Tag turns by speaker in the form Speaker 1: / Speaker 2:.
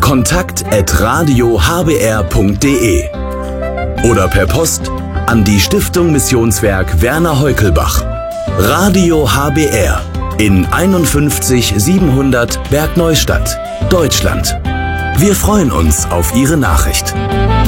Speaker 1: kontakt@radiohbr.de oder per Post an die Stiftung Missionswerk Werner Heukelbach. Radio HBR in 51 700 Bergneustadt, Deutschland. Wir freuen uns auf Ihre Nachricht.